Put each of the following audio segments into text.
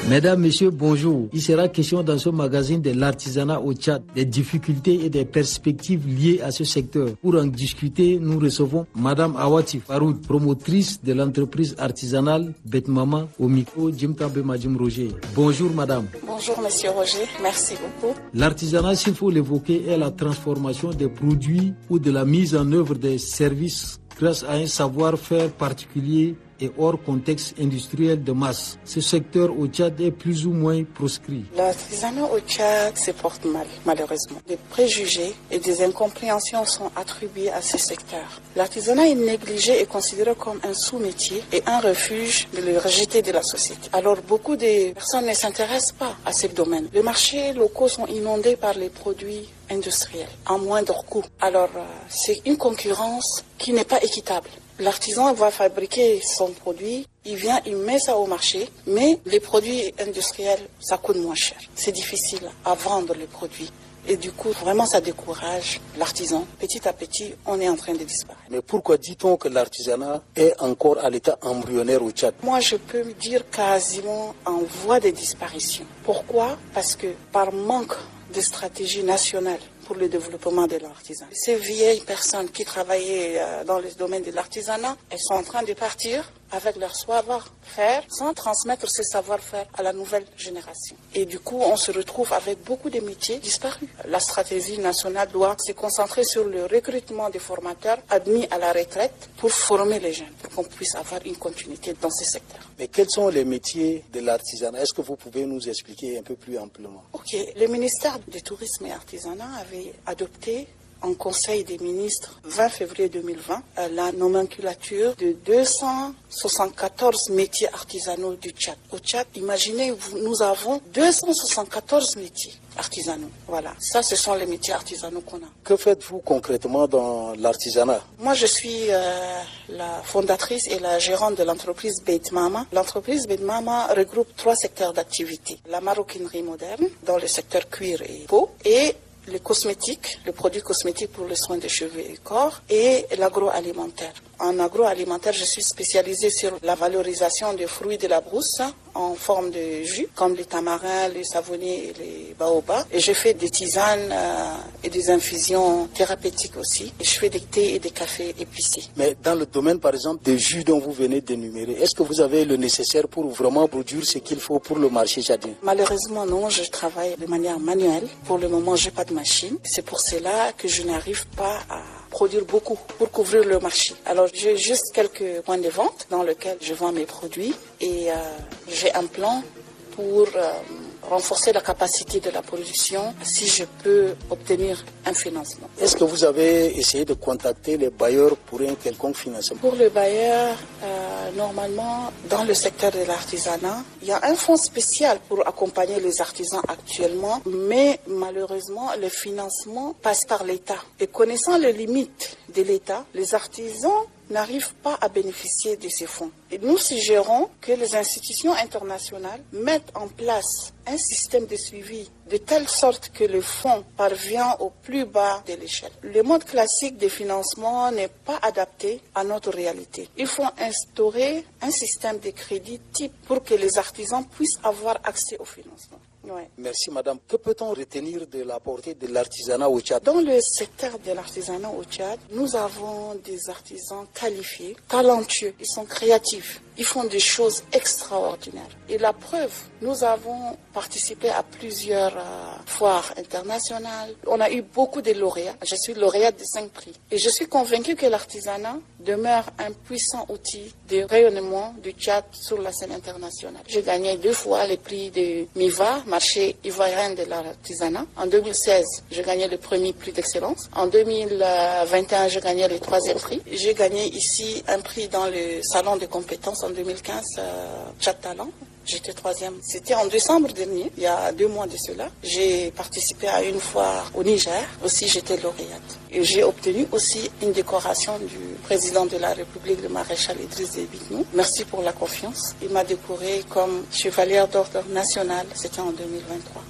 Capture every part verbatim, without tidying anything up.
Mesdames, Messieurs, bonjour. Il sera question dans ce magazine de l'artisanat au Tchad, des difficultés et des perspectives liées à ce secteur. Pour en discuter, nous recevons Madame Awati Faroud, promotrice de l'entreprise artisanale Betmama, au micro Jim Kambe Majim Roger. Bonjour Madame. Bonjour Monsieur Roger, merci beaucoup. L'artisanat, s'il faut l'évoquer, est la transformation des produits ou de la mise en œuvre des services grâce à un savoir-faire particulier et hors contexte industriel de masse. Ce secteur au Tchad est plus ou moins proscrit. L'artisanat au Tchad se porte mal, malheureusement. Des préjugés et des incompréhensions sont attribués à ce secteur. L'artisanat est négligé et considéré comme un sous-métier et un refuge de le rejeter de la société. Alors beaucoup de personnes ne s'intéressent pas à ce domaine. Les marchés locaux sont inondés par les produits industriels à moindre coût. Alors euh, c'est une concurrence qui n'est pas équitable. L'artisan va fabriquer son produit, il vient, il met ça au marché, mais les produits industriels, ça coûte moins cher. C'est difficile à vendre les produits. Et du coup, vraiment, ça décourage l'artisan. Petit à petit, on est en train de disparaître. Mais pourquoi dit-on que l'artisanat est encore à l'état embryonnaire au Tchad? Moi, je peux me dire quasiment en voie de disparition. Pourquoi? Parce que par manque de stratégie nationale pour le développement de l'artisanat. Ces vieilles personnes qui travaillaient dans le domaine de l'artisanat, elles sont en train de partir avec leur savoir-faire sans transmettre ce savoir-faire à la nouvelle génération. Et du coup, on se retrouve avec beaucoup de métiers disparus. La stratégie nationale doit se concentrer sur le recrutement des formateurs admis à la retraite pour former les jeunes, pour qu'on puisse avoir une continuité dans ce secteur. Mais quels sont les métiers de l'artisanat? Est-ce que vous pouvez nous expliquer un peu plus amplement? Ok, le ministère du Tourisme et Artisanat avait adopté en Conseil des ministres vingt février deux mille vingt la nomenclature de deux cent soixante-quatorze métiers artisanaux du Tchad. Au Tchad, imaginez, nous avons deux cent soixante-quatorze métiers artisanaux. Voilà, ça ce sont les métiers artisanaux qu'on a. Que faites-vous concrètement dans l'artisanat? Moi je suis euh, la fondatrice et la gérante de l'entreprise Betmama. L'entreprise Betmama regroupe trois secteurs d'activité. La maroquinerie moderne dans le secteur cuir et peau et les cosmétiques, les produits cosmétiques pour les soins de cheveux et corps et l'agroalimentaire. En agroalimentaire, je suis spécialisée sur la valorisation des fruits de la brousse en forme de jus, comme les tamarins, les savonniers et les baobabs. Et je fais des tisanes euh, et des infusions thérapeutiques aussi. Et je fais des thés et des cafés épicés. Mais dans le domaine, par exemple, des jus dont vous venez d'énumérer, est-ce que vous avez le nécessaire pour vraiment produire ce qu'il faut pour le marché tchadien? Malheureusement, non. Je travaille de manière manuelle. Pour le moment, je n'ai pas de machine. C'est pour cela que je n'arrive pas à produire beaucoup pour couvrir le marché. Alors j'ai juste quelques points de vente dans lesquels je vends mes produits et euh, j'ai un plan pour euh, renforcer la capacité de la production si je peux obtenir un financement. Est-ce que vous avez essayé de contacter les bailleurs pour un quelconque financement? Pour les bailleurs, euh, normalement, dans le secteur de l'artisanat, il y a un fonds spécial pour accompagner les artisans actuellement, mais malheureusement, le financement passe par l'État. Et connaissant les limites de l'État, les artisans n'arrivent pas à bénéficier de ces fonds. Et nous suggérons que les institutions internationales mettent en place un système de suivi de telle sorte que le fonds parvient au plus bas de l'échelle. Le mode classique de financement n'est pas adapté à notre réalité. Il faut instaurer un système de crédit type pour que les artisans puissent avoir accès au financement. Ouais. Merci madame. Que peut-on retenir de la portée de l'artisanat au Tchad? Dans le secteur de l'artisanat au Tchad, nous avons des artisans qualifiés, talentueux, ils sont créatifs, ils font des choses extraordinaires. Et la preuve, nous avons participé à plusieurs euh, foires internationales. On a eu beaucoup de lauréats. Je suis lauréate de cinq prix. Et je suis convaincue que l'artisanat demeure un puissant outil de rayonnement du Tchad sur la scène internationale. J'ai gagné deux fois les prix de MIVA, marché ivoirien de l'artisanat. En deux mille seize, j'ai gagné le premier prix d'excellence. En deux mille vingt et un, j'ai gagné le troisième prix. J'ai gagné ici un prix dans le salon de compétences en deux mille quinze, euh, Tchad Talent. J'étais troisième. C'était en décembre dernier, il y a deux mois de cela. J'ai participé à une foire au Niger. Aussi, j'étais lauréate. Et j'ai obtenu aussi une décoration du président de la République, le maréchal Idriss Déby Itno. Merci pour la confiance. Il m'a décorée comme chevalière d'ordre national. C'était en deux mille vingt-trois.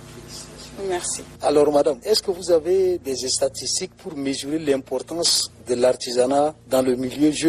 Merci. Alors, madame, est-ce que vous avez des statistiques pour mesurer l'importance de l'artisanat dans le milieu jeune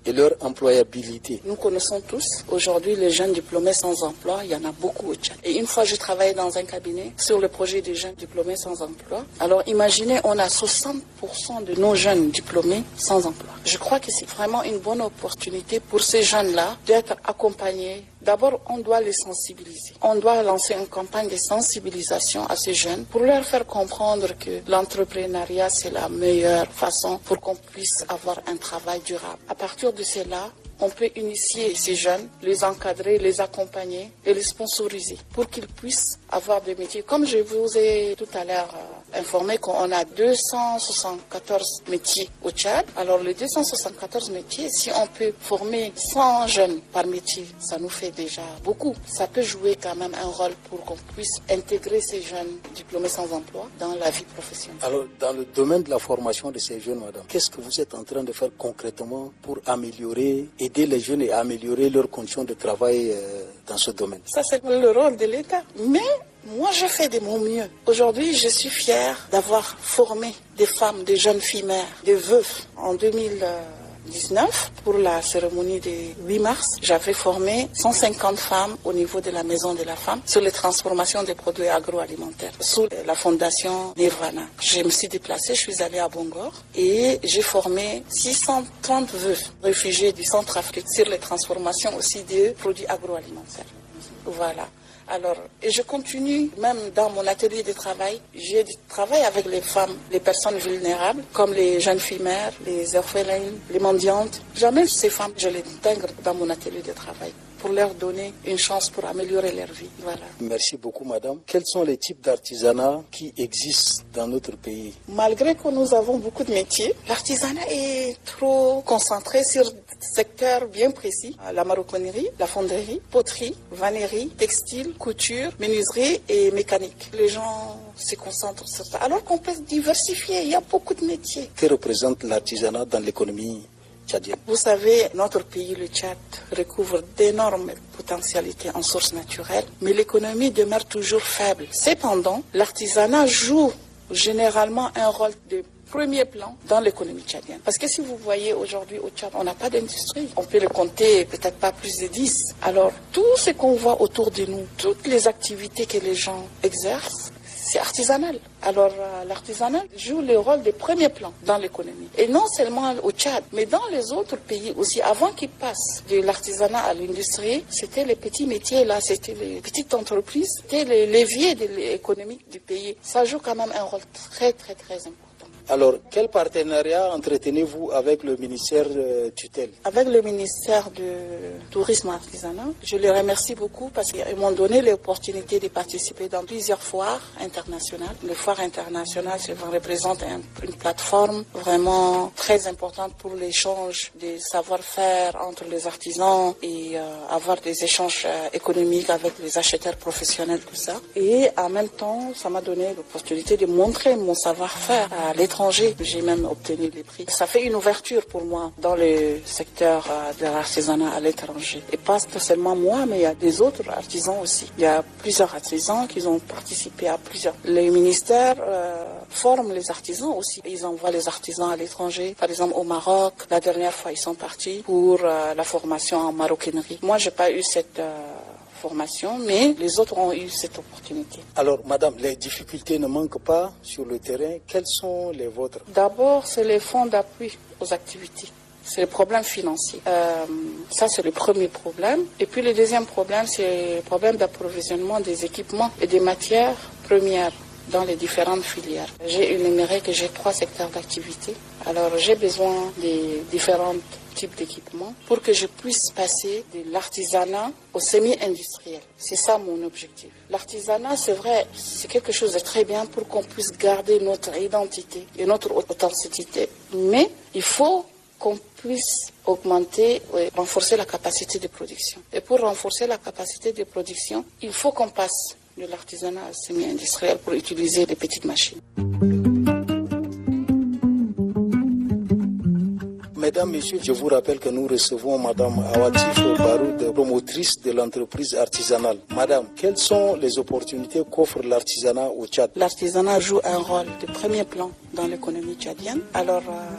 et leur employabilité. Nous connaissons tous aujourd'hui les jeunes diplômés sans emploi, il y en a beaucoup au Tchad. Et une fois, je travaillais dans un cabinet sur le projet des jeunes diplômés sans emploi. Alors imaginez, on a soixante pour cent de nos jeunes diplômés sans emploi. Je crois que c'est vraiment une bonne opportunité pour ces jeunes-là d'être accompagnés. D'abord, on doit les sensibiliser. On doit lancer une campagne de sensibilisation à ces jeunes pour leur faire comprendre que l'entrepreneuriat, c'est la meilleure façon pour qu'on puisse avoir un travail durable. À partir de cela, on peut initier ces jeunes, les encadrer, les accompagner et les sponsoriser pour qu'ils puissent avoir des métiers. Comme je vous ai tout à l'heure euh, informé qu'on a deux cent soixante-quatorze métiers au Tchad. Alors les deux cent soixante-quatorze métiers, si on peut former cent jeunes par métier, ça nous fait déjà beaucoup. Ça peut jouer quand même un rôle pour qu'on puisse intégrer ces jeunes diplômés sans emploi dans la vie professionnelle. Alors dans le domaine de la formation de ces jeunes, madame, qu'est-ce que vous êtes en train de faire concrètement pour améliorer, aider les jeunes et améliorer leurs conditions de travail euh, dans ce domaine? Ça, c'est le rôle de l'État. Mais moi, je fais de mon mieux. Aujourd'hui, je suis fière d'avoir formé des femmes, des jeunes filles mères, des veuves. En deux mille dix-neuf, pour la cérémonie du huit mars, j'avais formé cent cinquante femmes au niveau de la Maison de la Femme sur les transformations des produits agroalimentaires sous la fondation Nirvana. Je me suis déplacée, je suis allée à Bongor et j'ai formé six cent trente veuves réfugiées du Centrafrique sur les transformations aussi des produits agroalimentaires. Voilà. Alors, et je continue, même dans mon atelier de travail, je travaille avec les femmes, les personnes vulnérables, comme les jeunes filles mères, les orphelines, les mendiantes. J'amène ces femmes, je les intègre dans mon atelier de travail pour leur donner une chance pour améliorer leur vie. Voilà. Merci beaucoup, madame. Quels sont les types d'artisanat qui existent dans notre pays? Malgré que nous avons beaucoup de métiers, l'artisanat est trop concentré sur des secteurs bien précis. La maroquinerie, la fonderie, poterie, vannerie, textile, couture, menuiserie et mécanique. Les gens se concentrent sur ça. Alors qu'on peut diversifier, il y a beaucoup de métiers. Que représente l'artisanat dans l'économie tchadienne? Vous savez, notre pays, le Tchad, recouvre d'énormes potentialités en sources naturelles, mais l'économie demeure toujours faible. Cependant, l'artisanat joue généralement un rôle de premier plan dans l'économie tchadienne. Parce que si vous voyez aujourd'hui au Tchad, on n'a pas d'industrie. On peut le compter peut-être pas plus de dix. Alors, tout ce qu'on voit autour de nous, toutes les activités que les gens exercent, c'est artisanal. Alors, euh, l'artisanat joue le rôle de premier plan dans l'économie. Et non seulement au Tchad, mais dans les autres pays aussi. Avant qu'ils passent de l'artisanat à l'industrie, c'était les petits métiers, là, c'était les petites entreprises, c'était les leviers de l'économie du pays. Ça joue quand même un rôle très, très, très important. Alors, quel partenariat entretenez-vous avec le ministère euh, tutelle? Avec le ministère du Tourisme artisanal, je les remercie beaucoup parce qu'ils m'ont donné l'opportunité de participer dans plusieurs foires internationales. Les foires internationales, ça représente un, une plateforme vraiment très importante pour l'échange des savoir-faire entre les artisans et euh, avoir des échanges euh, économiques avec les acheteurs professionnels, tout ça. Et en même temps, ça m'a donné l'opportunité de montrer mon savoir-faire à l'étranger. J'ai même obtenu les prix. Ça fait une ouverture pour moi dans le secteur de l'artisanat à l'étranger. Et pas seulement moi, mais il y a des autres artisans aussi. Il y a plusieurs artisans qui ont participé à plusieurs. Les ministères euh, forment les artisans aussi. Ils envoient les artisans à l'étranger. Par exemple, au Maroc, la dernière fois, ils sont partis pour euh, la formation en maroquinerie. Moi, j'ai pas eu cette... Euh, formation, mais les autres ont eu cette opportunité. Alors, madame, les difficultés ne manquent pas sur le terrain. Quelles sont les vôtres? D'abord, c'est les fonds d'appui aux activités. C'est le problème financier. Euh, ça, c'est le premier problème. Et puis, le deuxième problème, c'est le problème d'approvisionnement des équipements et des matières premières dans les différentes filières. J'ai énuméré que j'ai trois secteurs d'activité. Alors, j'ai besoin des différents types d'équipements pour que je puisse passer de l'artisanat au semi-industriel. C'est ça mon objectif. L'artisanat, c'est vrai, c'est quelque chose de très bien pour qu'on puisse garder notre identité et notre authenticité. Mais il faut qu'on puisse augmenter et renforcer la capacité de production. Et pour renforcer la capacité de production, il faut qu'on passe de l'artisanat semi-industriel pour utiliser des petites machines. Mesdames, Messieurs, je vous rappelle que nous recevons Madame Awatif Baroud, promotrice de l'entreprise artisanale. Madame, quelles sont les opportunités qu'offre l'artisanat au Tchad? L'artisanat joue un rôle de premier plan dans l'économie tchadienne. Alors, euh,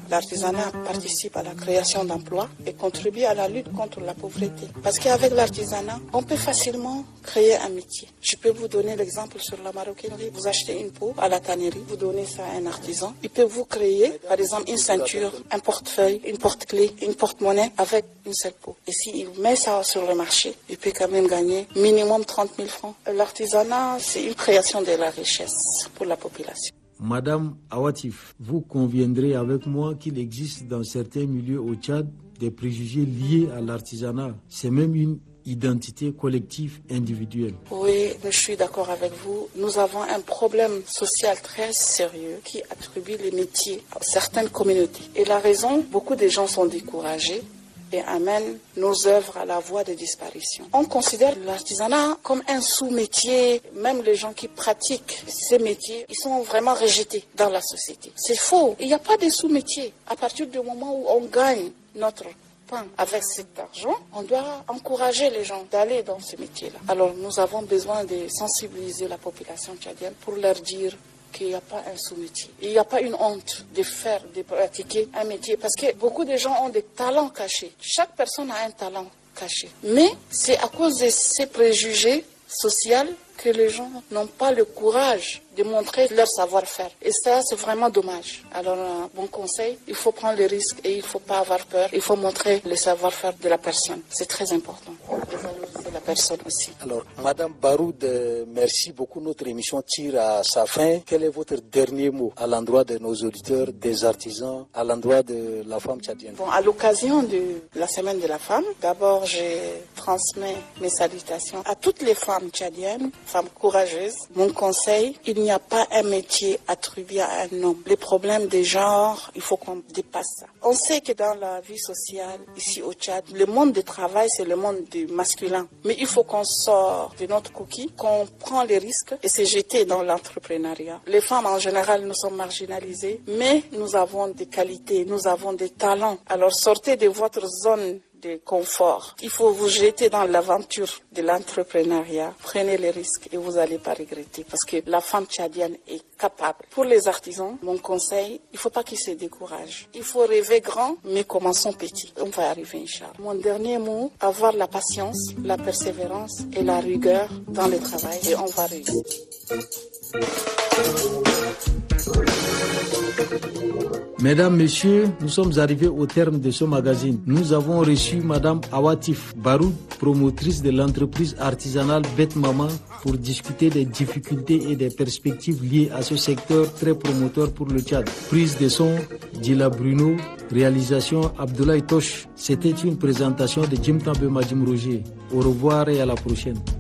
L'artisanat participe à la création d'emplois et contribue à la lutte contre la pauvreté. Parce qu'avec l'artisanat, on peut facilement créer un métier. Je peux vous donner l'exemple sur la maroquinerie. Vous achetez une peau à la tannerie, vous donnez ça à un artisan. Il peut vous créer, par exemple, une ceinture, un portefeuille, une porte-clés, une porte-monnaie avec une seule peau. Et s'il met ça sur le marché, il peut quand même gagner minimum trente mille francs. L'artisanat, c'est une création de la richesse pour la population. Madame Awatif, vous conviendrez avec moi qu'il existe dans certains milieux au Tchad des préjugés liés à l'artisanat. C'est même une identité collective individuelle. Oui, je suis d'accord avec vous. Nous avons un problème social très sérieux qui attribue les métiers à certaines communautés. Et la raison, beaucoup de gens sont découragés et amènent nos œuvres à la voie de disparition. On considère l'artisanat comme un sous-métier. Même les gens qui pratiquent ces métiers, ils sont vraiment rejetés dans la société. C'est faux. Il n'y a pas de sous-métier. À partir du moment où on gagne notre pain avec cet argent, on doit encourager les gens d'aller dans ce métier-là. Alors nous avons besoin de sensibiliser la population tchadienne pour leur dire qu'il n'y a pas un sous-métier. Il n'y a pas une honte de faire, de pratiquer un métier. Parce que beaucoup de gens ont des talents cachés. Chaque personne a un talent caché. Mais c'est à cause de ces préjugés sociaux que les gens n'ont pas le courage de montrer leur savoir-faire. Et ça, c'est vraiment dommage. Alors, un bon conseil, il faut prendre les risques et il ne faut pas avoir peur. Il faut montrer le savoir-faire de la personne. C'est très important. Et valoriser la personne aussi. Alors, Madame Baroud, merci beaucoup. Notre émission tire à sa fin. Quel est votre dernier mot à l'endroit de nos auditeurs, des artisans, à l'endroit de la femme tchadienne? Bon, à l'occasion de la semaine de la femme, d'abord, je transmets mes salutations à toutes les femmes tchadiennes, femmes courageuses. Mon conseil, il n'y a pas un métier attribué à un homme. Les problèmes des genres, il faut qu'on dépasse ça. On sait que dans la vie sociale, ici au Tchad, le monde du travail, c'est le monde du masculin. Mais il faut qu'on sorte de notre coquille, qu'on prend les risques et se jeter dans l'entrepreneuriat. Les femmes, en général, nous sommes marginalisées, mais nous avons des qualités, nous avons des talents. Alors sortez de votre zone de confort. Il faut vous jeter dans l'aventure de l'entrepreneuriat. Prenez les risques et vous n'allez pas regretter parce que la femme tchadienne est capable. Pour les artisans, mon conseil, il ne faut pas qu'ils se découragent. Il faut rêver grand, mais commençons petit. On va arriver, Inch'Allah. Mon dernier mot, avoir la patience, la persévérance et la rigueur dans le travail et on va réussir. Mesdames, Messieurs, nous sommes arrivés au terme de ce magazine. Nous avons reçu Madame Awatif Baroud, promotrice de l'entreprise artisanale Bête Maman, pour discuter des difficultés et des perspectives liées à ce secteur très promoteur pour le Tchad. Prise de son, Dila Bruno, réalisation Abdoulaye Tosh. C'était une présentation de Jim Tambe Majim Roger. Au revoir et à la prochaine.